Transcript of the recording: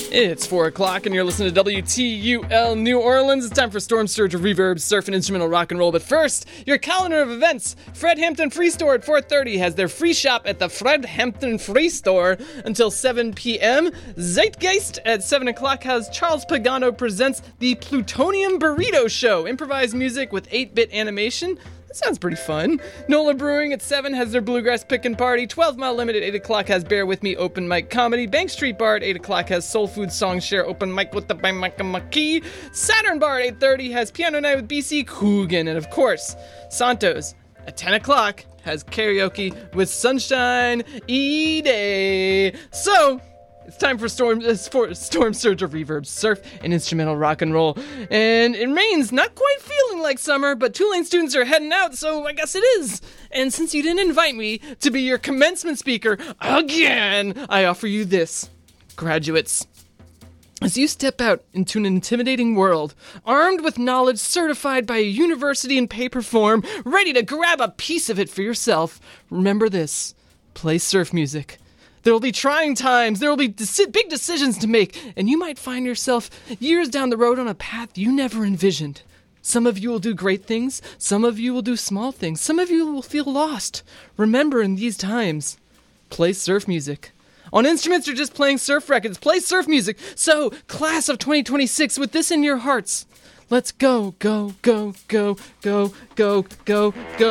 It's 4 o'clock and you're listening to WTUL New Orleans. It's time for Storm Surge of Reverb, Surf, and Instrumental Rock and Roll. But first, your calendar of events. Fred Hampton Free Store at 4:30 has their free shop at the Fred Hampton Free Store until 7 p.m. Zeitgeist at 7 o'clock has Charles Pagano presents the Plutonium Burrito Show. Improvised music with 8-bit animation. That sounds pretty fun. NOLA Brewing at 7 has their Bluegrass Pickin' Party. 12 Mile Limit at 8 o'clock has Bear With Me Open Mic Comedy. Bank Street Bar at 8 o'clock has Soul Food Song Share Open Mic with the Maki. Saturn Bar at 8:30 has Piano Night with BC Coogan. And of course, Santos at 10 o'clock has karaoke with Sunshine E-Day. So, it's time for Storm Surge of Reverb, Surf, and Instrumental Rock and Roll. And it rains, not quite feeling like summer, but Tulane students are heading out, so I guess it is. And since you didn't invite me to be your commencement speaker again, I offer you this. Graduates, as you step out into an intimidating world, armed with knowledge certified by a university in paper form, ready to grab a piece of it for yourself, remember this. Play surf music. There will be trying times, there will be big decisions to make, and you might find yourself years down the road on a path you never envisioned. Some of you will do great things, some of you will do small things, some of you will feel lost. Remember, in these times, play surf music. On instruments or just playing surf records, play surf music. So, class of 2026, with this in your hearts, let's go, go, go, go, go, go, go, go.